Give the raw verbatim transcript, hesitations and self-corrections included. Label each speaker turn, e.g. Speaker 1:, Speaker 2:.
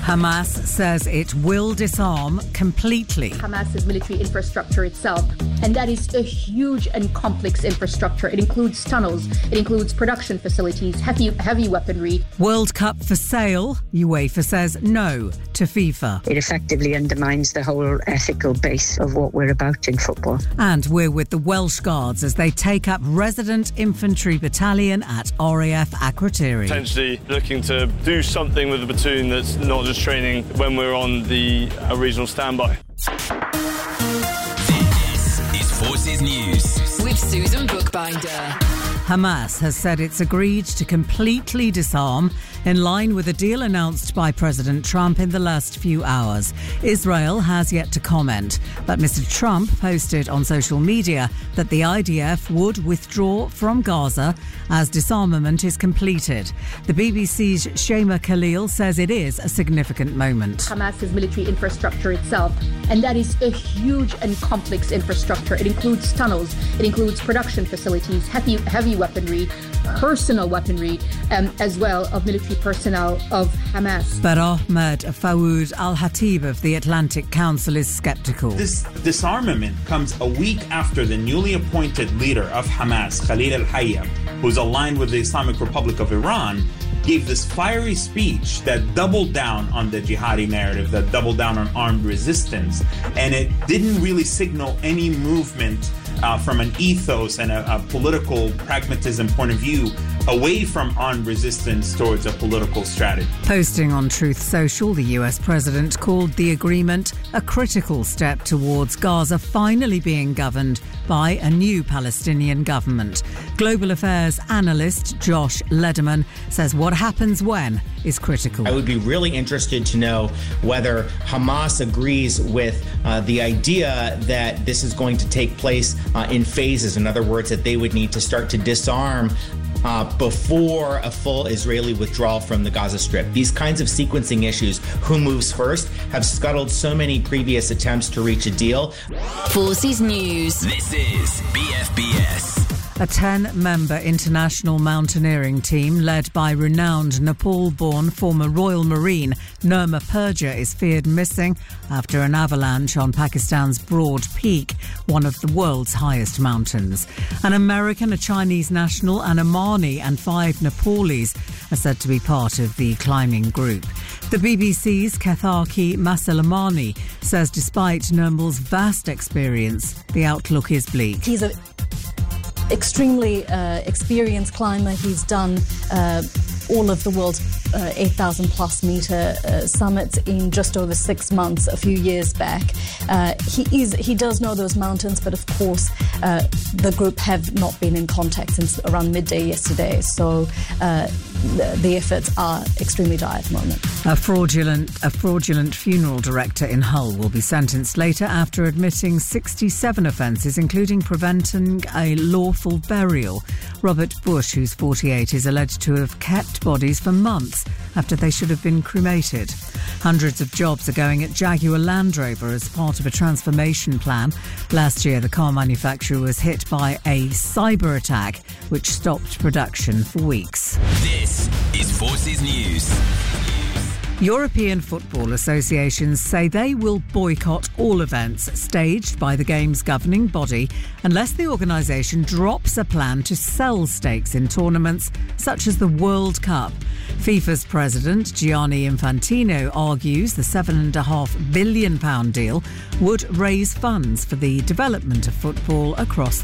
Speaker 1: Hamas says it will disarm completely.
Speaker 2: Hamas's military infrastructure itself, and that is a huge and complex infrastructure. It includes tunnels, it includes production facilities, heavy heavy weaponry.
Speaker 1: World Cup for sale. UEFA says no to FIFA.
Speaker 3: It effectively undermines the whole ethical base of what we're about in football.
Speaker 1: And we're with the Welsh Guards as they take up Resident Infantry Battalion at R A F Akrotiri.
Speaker 4: Potentially looking to do something with the platoon that's not just training when we're on the uh, regional standby.
Speaker 5: This is Forces News with Susan Bookbinder.
Speaker 1: Hamas has said it's agreed to completely disarm in line with a deal announced by President Trump in the last few hours. Israel has yet to comment, but Mister Trump posted on social media that the I D F would withdraw from Gaza as disarmament is completed. The B B C's Shema Khalil says it is a significant moment.
Speaker 2: Hamas's military infrastructure itself, and that is a huge and complex infrastructure. It includes tunnels, it includes production facilities, heavy heavy weaponry, personal weaponry, um, as well of military personnel of Hamas.
Speaker 1: But Ahmed Fawood Al-Hatib of the Atlantic Council is sceptical.
Speaker 6: This disarmament comes a week after the newly appointed leader of Hamas, Khalil al-Hayya, who's aligned with the Islamic Republic of Iran, gave this fiery speech that doubled down on the jihadi narrative, that doubled down on armed resistance, and it didn't really signal any movement uh, from an ethos and a, a political pragmatism point of view away from armed resistance towards a political strategy.
Speaker 1: Posting on Truth Social, the U S president called the agreement a critical step towards Gaza finally being governed by a new Palestinian government. Global affairs analyst Josh Lederman says what happens when is critical.
Speaker 7: I would be really interested to know whether Hamas agrees with uh, the idea that this is going to take place uh, in phases. In other words, that they would need to start to disarm Uh, before a full Israeli withdrawal from the Gaza Strip. These kinds of sequencing issues, who moves first, have scuttled so many previous attempts to reach a deal.
Speaker 5: Forces News. This is B F B S.
Speaker 1: A ten-member international mountaineering team led by renowned Nepal-born former Royal Marine Nirma Purja is feared missing after an avalanche on Pakistan's Broad Peak, one of the world's highest mountains. An American, a Chinese national, an Omani and five Nepalese are said to be part of the climbing group. The B B C's Ketharki Masalamani says despite Nirmal's vast experience, the outlook is bleak.
Speaker 8: He's a extremely uh, experienced climber. He's done uh, all of the world's uh, eight thousand plus metre uh, summits in just over six months a few years back. Uh, he is he does know those mountains, but of course uh, the group have not been in contact since around midday yesterday. So uh, the, the efforts are extremely dire at the moment.
Speaker 1: A fraudulent, a fraudulent funeral director in Hull will be sentenced later after admitting sixty-seven offences, including preventing a lawful burial. Robert Bush, who's forty-eight, is alleged to have kept bodies for months after they should have been cremated. Hundreds of jobs are going at Jaguar Land Rover as part of a transformation plan. Last year, the car manufacturer was hit by a cyber attack, which stopped production for weeks.
Speaker 5: This is Forces News.
Speaker 1: European football associations say they will boycott all events staged by the game's governing body unless the organisation drops a plan to sell stakes in tournaments such as the World Cup. FIFA's president, Gianni Infantino, argues the seven point five billion pounds deal would raise funds for the development of football across